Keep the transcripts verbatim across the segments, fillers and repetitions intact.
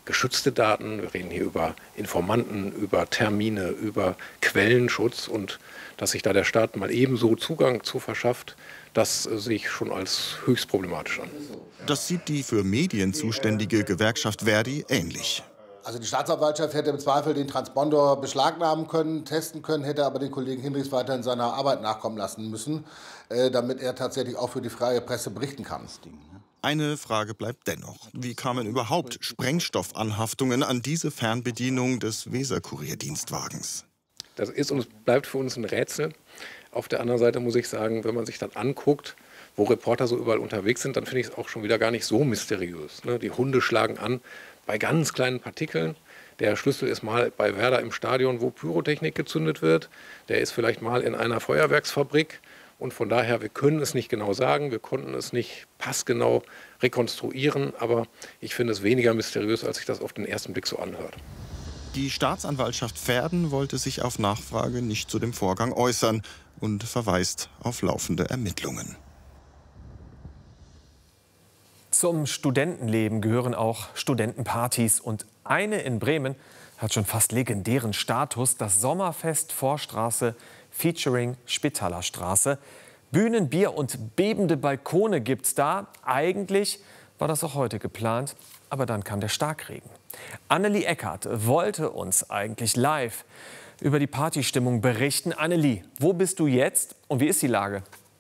geschützte Daten, wir reden hier über Informanten, über Termine, über Quellenschutz und dass sich da der Staat mal ebenso Zugang zu verschafft, das sehe ich schon als höchst problematisch an. Das sieht die für Medien zuständige Gewerkschaft Verdi ähnlich. Also die Staatsanwaltschaft hätte im Zweifel den Transponder beschlagnahmen können, testen können, hätte aber den Kollegen Hinrichs weiter in seiner Arbeit nachkommen lassen müssen, äh, damit er tatsächlich auch für die freie Presse berichten kann. Eine Frage bleibt dennoch. Wie kamen überhaupt Sprengstoffanhaftungen an diese Fernbedienung des Weser-Kurierdienstwagens? Das ist und bleibt für uns ein Rätsel. Auf der anderen Seite muss ich sagen, wenn man sich dann anguckt, wo Reporter so überall unterwegs sind, dann finde ich es auch schon wieder gar nicht so mysteriös. Die Hunde schlagen an bei ganz kleinen Partikeln. Der Schlüssel ist mal bei Werder im Stadion, wo Pyrotechnik gezündet wird. Der ist vielleicht mal in einer Feuerwerksfabrik. Und von daher, wir können es nicht genau sagen, wir konnten es nicht passgenau rekonstruieren. Aber ich finde es weniger mysteriös, als sich das auf den ersten Blick so anhört. Die Staatsanwaltschaft Verden wollte sich auf Nachfrage nicht zu dem Vorgang äußern und verweist auf laufende Ermittlungen. Zum Studentenleben gehören auch Studentenpartys. Und eine in Bremen hat schon fast legendären Status. Das Sommerfest Vorstraße featuring Spitalerstraße. Bühnen, Bier und bebende Balkone gibt's da. Eigentlich war das auch heute geplant, aber dann kam der Starkregen. Annelie Eckert wollte uns eigentlich live über die Partystimmung berichten. Annelie, wo bist du jetzt und wie ist die Lage?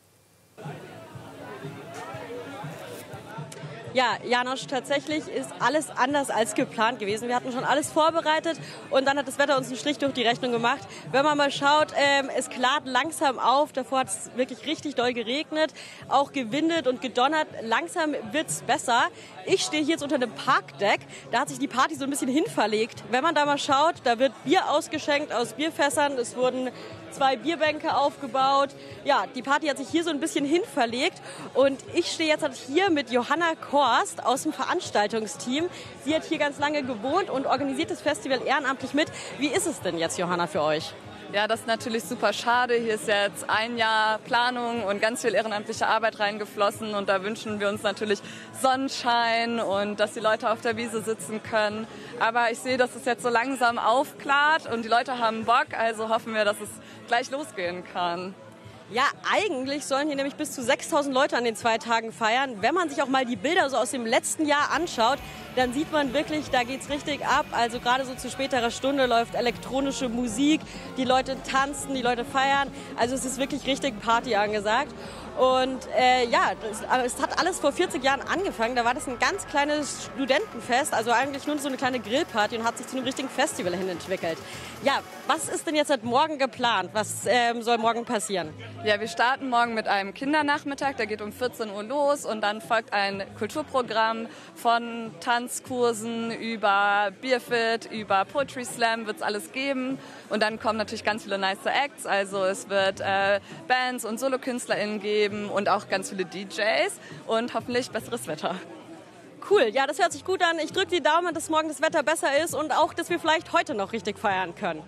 Ja, Janosch, tatsächlich ist alles anders als geplant gewesen. Wir hatten schon alles vorbereitet und dann hat das Wetter uns einen Strich durch die Rechnung gemacht. Wenn man mal schaut, ähm, es klart langsam auf. Davor hat es wirklich richtig doll geregnet, auch gewindet und gedonnert. Langsam wird's besser. Ich stehe hier jetzt unter einem Parkdeck. Da hat sich die Party so ein bisschen hinverlegt. Wenn man da mal schaut, da wird Bier ausgeschenkt aus Bierfässern. Es wurden zwei Bierbänke aufgebaut. Ja, die Party hat sich hier so ein bisschen hinverlegt. Und ich stehe jetzt halt hier mit Johanna Korst aus dem Veranstaltungsteam. Sie hat hier ganz lange gewohnt und organisiert das Festival ehrenamtlich mit. Wie ist es denn jetzt, Johanna, für euch? Ja, das ist natürlich super schade. Hier ist jetzt ein Jahr Planung und ganz viel ehrenamtliche Arbeit reingeflossen. Und da wünschen wir uns natürlich Sonnenschein und dass die Leute auf der Wiese sitzen können. Aber ich sehe, dass es jetzt so langsam aufklart und die Leute haben Bock. Also hoffen wir, dass es gleich losgehen kann. Ja, eigentlich sollen hier nämlich bis zu sechstausend Leute an den zwei Tagen feiern. Wenn man sich auch mal die Bilder so aus dem letzten Jahr anschaut, dann sieht man wirklich, da geht's richtig ab. Also gerade so zu späterer Stunde läuft elektronische Musik, die Leute tanzen, die Leute feiern. Also es ist wirklich richtig Party angesagt. Und äh, ja, das, aber es hat alles vor vierzig Jahren angefangen. Da war das ein ganz kleines Studentenfest, also eigentlich nur so eine kleine Grillparty und hat sich zu einem richtigen Festival hin entwickelt. Ja, was ist denn jetzt seit morgen geplant? Was ähm, soll morgen passieren? Ja, wir starten morgen mit einem Kindernachmittag, der geht um vierzehn Uhr los und dann folgt ein Kulturprogramm von Tanzkursen über Bierfit, über Poetry Slam wird es alles geben. Und dann kommen natürlich ganz viele nice Acts, also es wird äh, Bands und SolokünstlerInnen geben und auch ganz viele D Js und hoffentlich besseres Wetter. Cool, ja, das hört sich gut an. Ich drücke die Daumen, dass morgen das Wetter besser ist und auch, dass wir vielleicht heute noch richtig feiern können.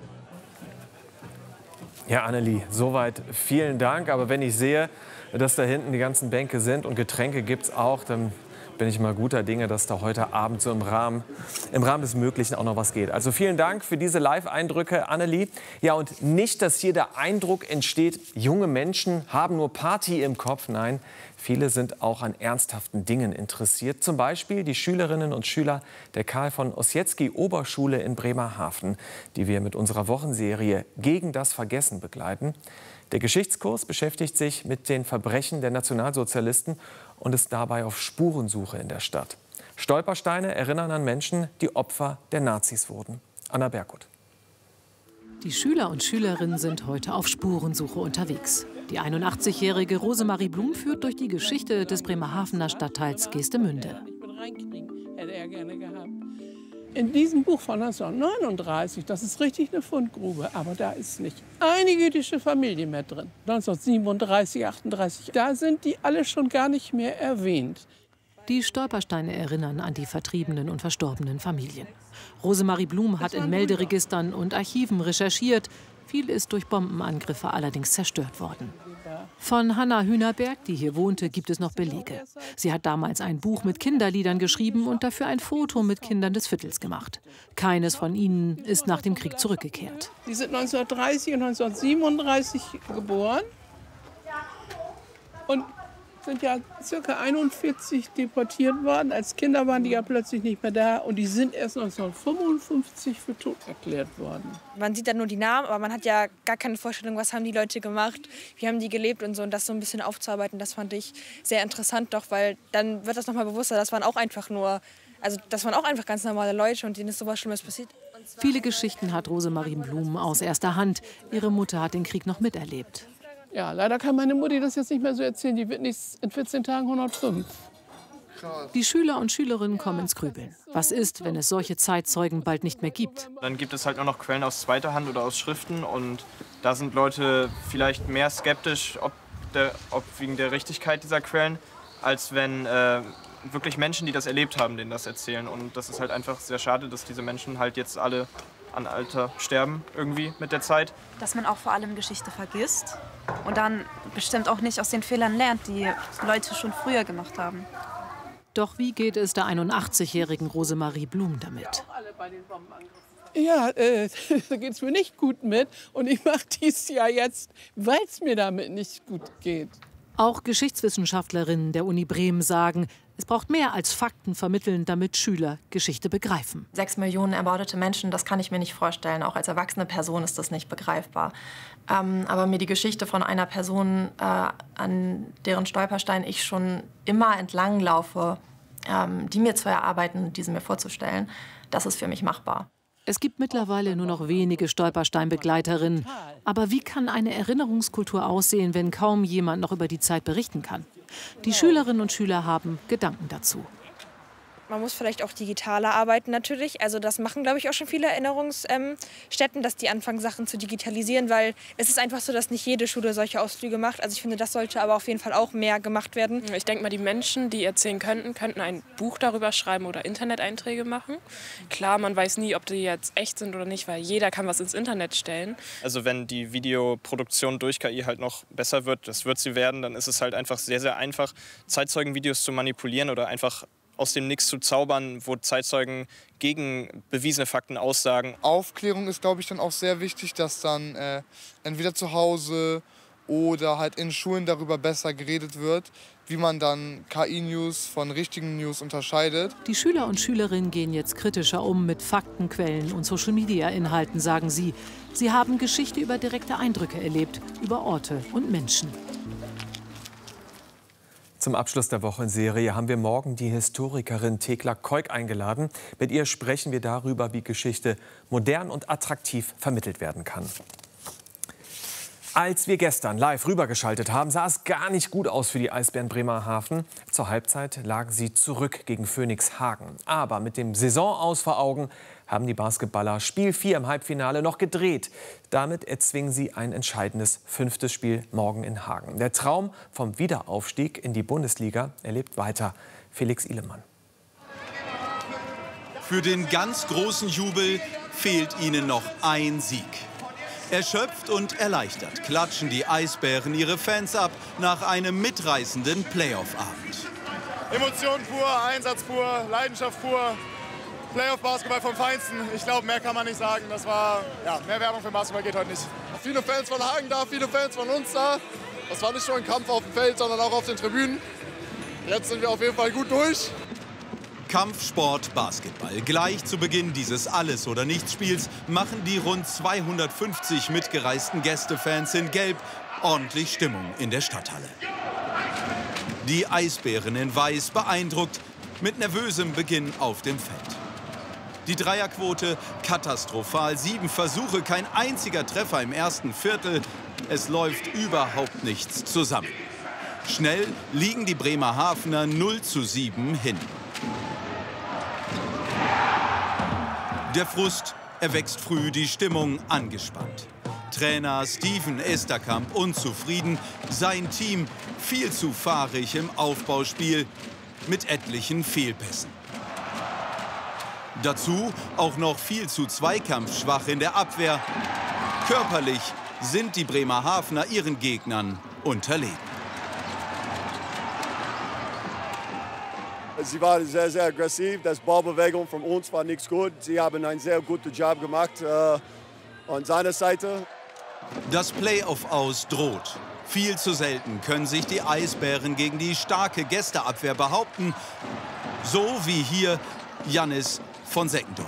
Ja, Annelie, soweit vielen Dank. Aber wenn ich sehe, dass da hinten die ganzen Bänke sind und Getränke gibt es auch, dann bin ich mal guter Dinge, dass da heute Abend so im Rahmen, im Rahmen des Möglichen auch noch was geht. Also vielen Dank für diese Live-Eindrücke, Annelie. Ja, und nicht, dass hier der Eindruck entsteht, junge Menschen haben nur Party im Kopf. Nein, viele sind auch an ernsthaften Dingen interessiert. Zum Beispiel die Schülerinnen und Schüler der Karl von Ossietzky Oberschule in Bremerhaven, die wir mit unserer Wochenserie Gegen das Vergessen begleiten. Der Geschichtskurs beschäftigt sich mit den Verbrechen der Nationalsozialisten und ist dabei auf Spurensuche in der Stadt. Stolpersteine erinnern an Menschen, die Opfer der Nazis wurden. Anna Berkut. Die Schüler und Schülerinnen sind heute auf Spurensuche unterwegs. Die einundachtzig-jährige Rosemarie Blum führt durch die Geschichte des Bremerhavener Stadtteils Geestemünde. In diesem Buch von neunzehnhundertneununddreißig, das ist richtig eine Fundgrube, aber da ist nicht eine jüdische Familie mehr drin. neunzehnhundertsiebenunddreißig, achtunddreißig, da sind die alle schon gar nicht mehr erwähnt. Die Stolpersteine erinnern an die vertriebenen und verstorbenen Familien. Rosemarie Blum hat in Melderegistern und Archiven recherchiert. Viel ist durch Bombenangriffe allerdings zerstört worden. Von Hanna Hühnerberg, die hier wohnte, gibt es noch Belege. Sie hat damals ein Buch mit Kinderliedern geschrieben und dafür ein Foto mit Kindern des Viertels gemacht. Keines von ihnen ist nach dem Krieg zurückgekehrt. Die sind neunzehnhundertdreißig und neunzehnhundertsiebenunddreißig geboren und sind ja ca. einundvierzig deportiert worden. Als Kinder waren die ja plötzlich nicht mehr da und die sind erst neunzehnhundertfünfundfünfzig für tot erklärt worden. Man sieht dann nur die Namen, aber man hat ja gar keine Vorstellung, was haben die Leute gemacht, wie haben die gelebt und so. Und das so ein bisschen aufzuarbeiten, das fand ich sehr interessant doch, weil dann wird das noch mal bewusster, das waren auch einfach nur, also das waren auch einfach ganz normale Leute und denen ist sowas Schlimmes passiert. Viele Geschichten hat Rosemarie Blum aus erster Hand. Ihre Mutter hat den Krieg noch miterlebt. Ja, leider kann meine Mutti das jetzt nicht mehr so erzählen. Die wird nicht in vierzehn Tagen hundertfünf. Die Schüler und Schülerinnen kommen ins Grübeln. Was ist, wenn es solche Zeitzeugen bald nicht mehr gibt? Dann gibt es halt nur noch Quellen aus zweiter Hand oder aus Schriften. Und da sind Leute vielleicht mehr skeptisch, ob, der, ob wegen der Richtigkeit dieser Quellen, als wenn äh, wirklich Menschen, die das erlebt haben, denen das erzählen. Und das ist halt einfach sehr schade, dass diese Menschen halt jetzt alle an Alter sterben irgendwie mit der Zeit. Dass man auch vor allem Geschichte vergisst und dann bestimmt auch nicht aus den Fehlern lernt, die Leute schon früher gemacht haben. Doch wie geht es der einundachtzigjährigen Rosemarie Blum damit? Ja, äh, da geht es mir nicht gut mit und ich mache dies Jahr jetzt, weil es mir damit nicht gut geht. Auch Geschichtswissenschaftlerinnen der Uni Bremen sagen, es braucht mehr als Fakten vermitteln, damit Schüler Geschichte begreifen. Sechs Millionen ermordete Menschen, das kann ich mir nicht vorstellen. Auch als erwachsene Person ist das nicht begreifbar. Ähm, aber mir die Geschichte von einer Person, äh, an deren Stolperstein ich schon immer entlang laufe, ähm, die mir zu erarbeiten, diese mir vorzustellen, das ist für mich machbar. Es gibt mittlerweile nur noch wenige Stolpersteinbegleiterinnen. Aber wie kann eine Erinnerungskultur aussehen, wenn kaum jemand noch über die Zeit berichten kann? Die Schülerinnen und Schüler haben Gedanken dazu. Man muss vielleicht auch digitaler arbeiten natürlich. Also das machen, glaube ich, auch schon viele Erinnerungsstätten, dass die anfangen, Sachen zu digitalisieren, weil es ist einfach so, dass nicht jede Schule solche Ausflüge macht. Also ich finde, das sollte aber auf jeden Fall auch mehr gemacht werden. Ich denke mal, die Menschen, die erzählen könnten, könnten ein Buch darüber schreiben oder Internet-Einträge machen. Klar, man weiß nie, ob die jetzt echt sind oder nicht, weil jeder kann was ins Internet stellen. Also wenn die Videoproduktion durch K I halt noch besser wird, das wird sie werden, dann ist es halt einfach sehr, sehr einfach, Zeitzeugenvideos zu manipulieren oder einfach aus dem Nix zu zaubern, wo Zeitzeugen gegen bewiesene Fakten aussagen. Aufklärung ist, glaube ich, dann auch sehr wichtig, dass dann äh, entweder zu Hause oder halt in Schulen darüber besser geredet wird, wie man dann K I-News von richtigen News unterscheidet. Die Schüler und Schülerinnen gehen jetzt kritischer um mit Faktenquellen und Social-Media-Inhalten, sagen sie. Sie haben Geschichte über direkte Eindrücke erlebt, über Orte und Menschen. Zum Abschluss der Wochenserie haben wir morgen die Historikerin Thekla Keuk eingeladen. Mit ihr sprechen wir darüber, wie Geschichte modern und attraktiv vermittelt werden kann. Als wir gestern live rübergeschaltet haben, sah es gar nicht gut aus für die Eisbären Bremerhaven. Zur Halbzeit lagen sie zurück gegen Phoenix Hagen. Aber mit dem Saisonaus vor Augen haben die Basketballer Spiel vier im Halbfinale noch gedreht. Damit erzwingen sie ein entscheidendes fünftes Spiel morgen in Hagen. Der Traum vom Wiederaufstieg in die Bundesliga erlebt weiter. Felix Ihlemann. Für den ganz großen Jubel fehlt ihnen noch ein Sieg. Erschöpft und erleichtert klatschen die Eisbären ihre Fans ab nach einem mitreißenden Playoff-Abend. Emotion pur, Einsatz pur, Leidenschaft pur. Playoff-Basketball vom Feinsten. Ich glaube, mehr kann man nicht sagen. Das war, ja, mehr Werbung für Basketball geht heute nicht. Viele Fans von Hagen da, viele Fans von uns da. Das war nicht nur ein Kampf auf dem Feld, sondern auch auf den Tribünen. Jetzt sind wir auf jeden Fall gut durch. Kampfsport Basketball. Gleich zu Beginn dieses Alles-oder-Nichts-Spiels machen die rund zweihundertfünfzig mitgereisten Gästefans in Gelb ordentlich Stimmung in der Stadthalle. Die Eisbären in Weiß beeindruckt mit nervösem Beginn auf dem Feld. Die Dreierquote katastrophal. Sieben Versuche, kein einziger Treffer im ersten Viertel. Es läuft überhaupt nichts zusammen. Schnell liegen die Bremerhavener null zu sieben hin. Der Frust erwächst früh, die Stimmung angespannt. Trainer Steven Esterkamp unzufrieden, sein Team viel zu fahrig im Aufbauspiel. mit etlichen Fehlpässen. Dazu auch noch viel zu zweikampfschwach in der Abwehr. Körperlich sind die Bremerhavener ihren Gegnern unterlegen. Sie waren sehr, sehr aggressiv. Das Ballbewegung von uns war nichts gut. Sie haben einen sehr guten Job gemacht äh, an seiner Seite. Das Playoff aus droht. Viel zu selten können sich die Eisbären gegen die starke Gästeabwehr behaupten. So wie hier Jannis von Seckendorf.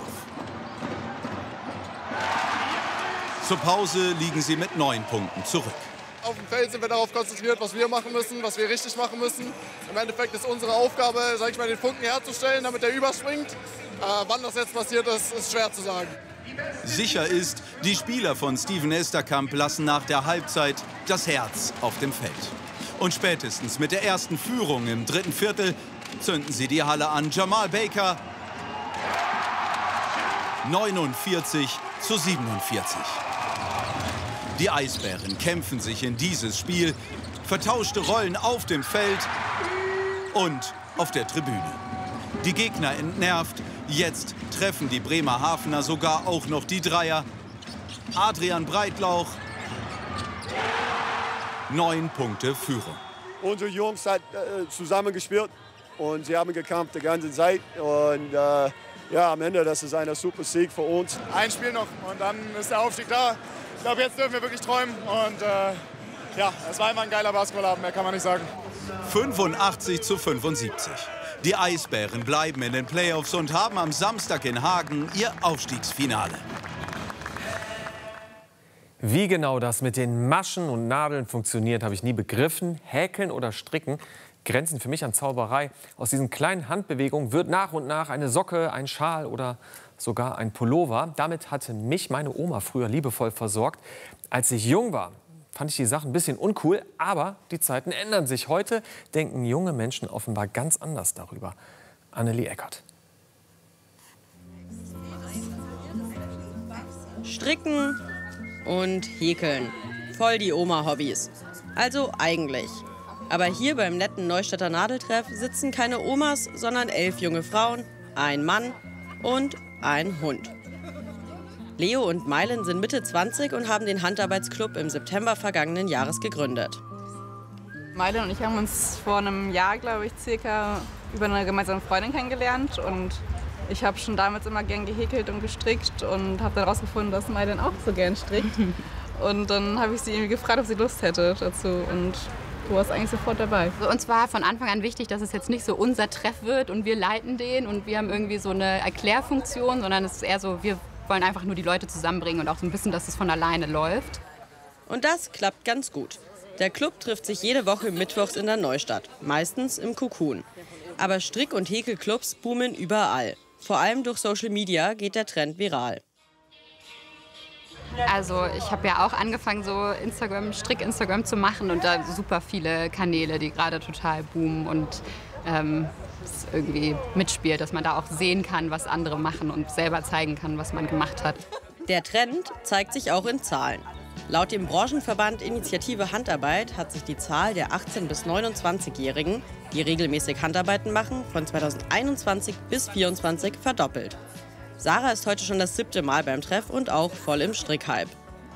Zur Pause liegen sie mit neun Punkten zurück. Auf dem Feld sind wir darauf konzentriert, was wir machen müssen, was wir richtig machen müssen. Im Endeffekt ist unsere Aufgabe, sag ich mal, den Funken herzustellen, damit er überspringt. Äh, wann das jetzt passiert ist, ist schwer zu sagen. Sicher ist, die Spieler von Steven Esterkamp lassen nach der Halbzeit das Herz auf dem Feld. Und spätestens mit der ersten Führung im dritten Viertel zünden sie die Halle an. Jamal Baker, neunundvierzig zu siebenundvierzig. Die Eisbären kämpfen sich in dieses Spiel. Vertauschte Rollen auf dem Feld und auf der Tribüne. Die Gegner entnervt. Jetzt treffen die Bremerhavener sogar auch noch die Dreier. Adrian Breitlauch, neun Punkte Führung. Unsere Jungs haben äh, zusammengespielt und sie haben gekämpft die ganze Zeit. Und äh, ja, am Ende, das ist ein super Sieg für uns. Ein Spiel noch und dann ist der Aufstieg da. Ich glaube, jetzt dürfen wir wirklich träumen. Und äh, ja, es war immer ein geiler Basketballabend, mehr kann man nicht sagen. fünfundachtzig zu fünfundsiebzig. Die Eisbären bleiben in den Playoffs und haben am Samstag in Hagen ihr Aufstiegsfinale. Wie genau das mit den Maschen und Nadeln funktioniert, habe ich nie begriffen. Häkeln oder Stricken grenzen für mich an Zauberei. Aus diesen kleinen Handbewegungen wird nach und nach eine Socke, ein Schal oder sogar ein Pullover. Damit hatte mich meine Oma früher liebevoll versorgt. Als ich jung war, fand ich die Sachen ein bisschen uncool, aber die Zeiten ändern sich. Heute denken junge Menschen offenbar ganz anders darüber. Annelie Eckert. Stricken und Häkeln. Voll die Oma-Hobbys. Also eigentlich. Aber hier beim netten Neustädter Nadeltreff sitzen keine Omas, sondern elf junge Frauen, ein Mann und ein Hund. Leo und Meilen sind Mitte zwanzig und haben den Handarbeitsclub im September vergangenen Jahres gegründet. Meilen und ich haben uns vor einem Jahr, glaube ich, circa über eine gemeinsame Freundin kennengelernt. Und ich habe schon damals immer gern gehäkelt und gestrickt und habe dann herausgefunden, dass Meilen auch so gern strickt. Und dann habe ich sie irgendwie gefragt, ob sie Lust hätte dazu. Und du warst eigentlich sofort dabei. Für uns war von Anfang an wichtig, dass es jetzt nicht so unser Treff wird und wir leiten den und wir haben irgendwie so eine Erklärfunktion, sondern es ist eher so, wir wollen einfach nur die Leute zusammenbringen und auch so ein bisschen, dass es von alleine läuft. Und das klappt ganz gut. Der Club trifft sich jede Woche mittwochs in der Neustadt, meistens im Cocoon. Aber Strick- und Häkelclubs boomen überall. Vor allem durch Social Media geht der Trend viral. Also ich habe ja auch angefangen, so Instagram, Strick-Instagram zu machen und da super viele Kanäle, die gerade total boomen und ähm, es irgendwie mitspielt, dass man da auch sehen kann, was andere machen und selber zeigen kann, was man gemacht hat. Der Trend zeigt sich auch in Zahlen. Laut dem Branchenverband Initiative Handarbeit hat sich die Zahl der achtzehn- bis neunundzwanzigjährigen, die regelmäßig Handarbeiten machen, von zweitausendeinundzwanzig bis zweitausendvierundzwanzig verdoppelt. Sarah ist heute schon das siebte Mal beim Treff und auch voll im Strickhype.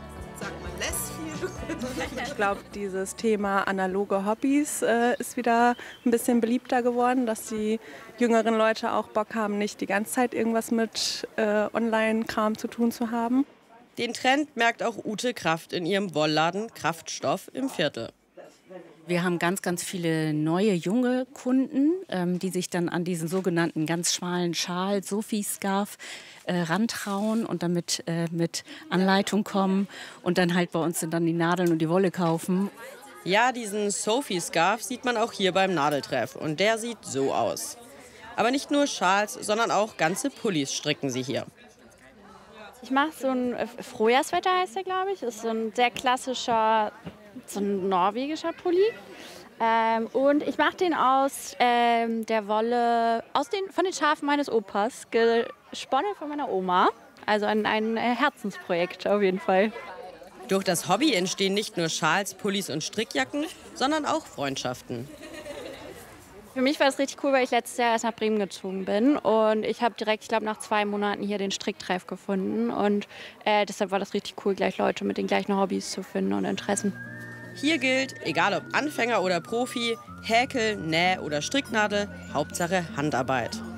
Ich glaube, dieses Thema analoge Hobbys äh, ist wieder ein bisschen beliebter geworden, dass die jüngeren Leute auch Bock haben, nicht die ganze Zeit irgendwas mit äh, Online-Kram zu tun zu haben. Den Trend merkt auch Ute Kraft in ihrem Wollladen Kraftstoff im Viertel. Wir haben ganz, ganz viele neue, junge Kunden, ähm, die sich dann an diesen sogenannten ganz schmalen Schal, Sophie-Scarf, äh, rantrauen und damit äh, mit Anleitung kommen und dann halt bei uns sind dann die Nadeln und die Wolle kaufen. Ja, diesen Sophie-Scarf sieht man auch hier beim Nadeltreff und der sieht so aus. Aber nicht nur Schals, sondern auch ganze Pullis stricken sie hier. Ich mache so ein Frühjahrswetter, heißt der, glaube ich. Das ist so ein sehr klassischer, so ein norwegischer Pulli. Ähm, und ich mache den aus ähm, der Wolle, aus den, von den Schafen meines Opas, gesponnen von meiner Oma. Also ein, ein Herzensprojekt auf jeden Fall. Durch das Hobby entstehen nicht nur Schals, Pullis und Strickjacken, sondern auch Freundschaften. Für mich war es richtig cool, weil ich letztes Jahr erst nach Bremen gezogen bin und ich habe direkt, ich glaube, nach zwei Monaten hier den Stricktreff gefunden und äh, deshalb war das richtig cool, gleich Leute mit den gleichen Hobbys zu finden und Interessen. Hier gilt, egal ob Anfänger oder Profi, Häkel, Näh- oder Stricknadel, Hauptsache Handarbeit.